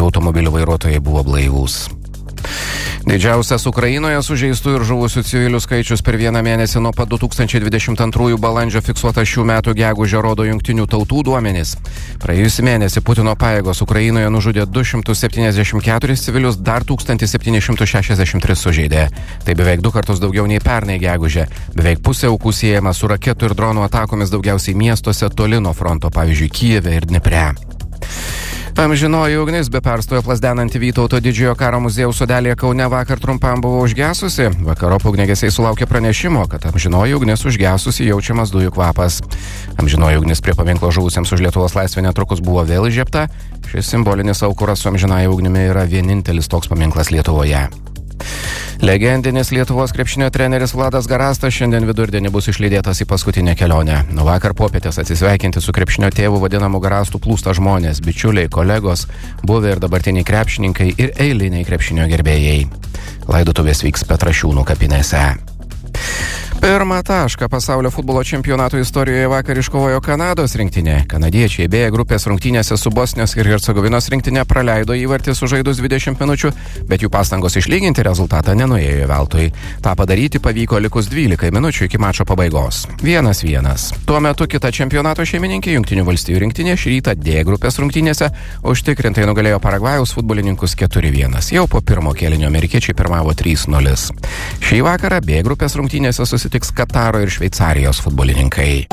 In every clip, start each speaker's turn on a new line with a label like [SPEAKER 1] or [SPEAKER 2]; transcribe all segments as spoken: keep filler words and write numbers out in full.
[SPEAKER 1] automobilių vairuotojai buvo blaivūs. Didžiausias Ukrainoje sužeistų ir žuvusių civilių skaičius per vieną mėnesį nuo pat du tūkstančiai dvidešimt antrųjų balandžio fiksuotas šių metų gegužę rodo jungtinių tautų duomenys. Praėjusį mėnesį Putino pajėgos Ukrainoje nužudė du šimtus septyniasdešimt keturis civilius, dar tūkstantį septynis šimtus šešiasdešimt tris sužeidė. Tai beveik du kartus daugiau nei pernai gegužę. Beveik pusė aukų siejama su raketų ir dronų atakomis daugiausiai miestuose toli nuo fronto, pavyzdžiui, Kijeve ir Dnipre. Amžinoji ugnis be perstojo plazdenanti Vytauto didžiojo karo muziejaus sodelėje Kaune vakar trumpam buvo užgesusi. Vakarop ugniagesiai sulaukė pranešimo, kad amžinoji ugnis užgesusi, jaučiamas dujų kvapas. Amžinoji ugnis prie paminklo žuvusiems už Lietuvos laisvę netrukus buvo vėl įžiebta. Šis simbolinis aukuras su amžinąja ugnimi yra vienintelis toks paminklas Lietuvoje. Legendinis Lietuvos krepšinio treneris Vladas Garastas šiandien vidurdienį bus išlydėtas į paskutinę kelionę. Nuo vakar popietės atsisveikinti su krepšinio tėvu vadinamu Garastų plūsta žmonės, bičiuliai, kolegos, buvę ir dabartiniai krepšininkai ir eiliniai krepšinio gerbėjai. Laidotuvės vyks Petrašiūnų kapinėse. Pirmą tašką pasaulio futbolo čempionato istorijoje vakar iškovojo Kanados rinktinė. Kanadiečiai B grupės rungtynėse su Bosnijos ir Hercegovinos rinktinė praleido įvartį sužaidus dvidešimt minučių, bet jų pastangos išlyginti rezultatą nenuėjo veltui. Ta padaryti pavyko likus dvylikai minučių iki mačo pabaigos. Vienas vienas. Tuo metu kita čempionato šeimininkė Jungtinių valstijų rinktinė šį rytą D grupės rungtynėse užtikrintai nugalėjo Paragvajaus futbolininkus keturi vienas. Jau po pirmo kėlinio amerikiečiai pirmavo trys nulis. Šį vakarą B grupės rungtynėse susitiks Kataro ir Šveicarijos futbolininkai.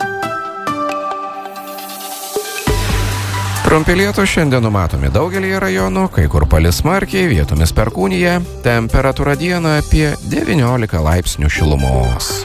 [SPEAKER 1] Trumpi lietūs šiandien numatomi daugelį rajonų, kai kur palis smarkiai, vietomis perkūnija, temperatūra dieną apie devyniolika laipsnių šilumos.